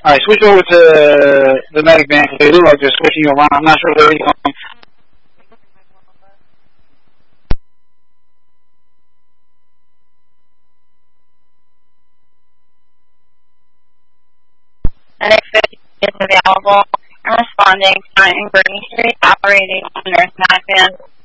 Alright, switch over to the medic band because they look like they're switching you around. I'm not sure where they're going. Medic 50 is available and responding to Emergency Street operating on Nurse Medic band.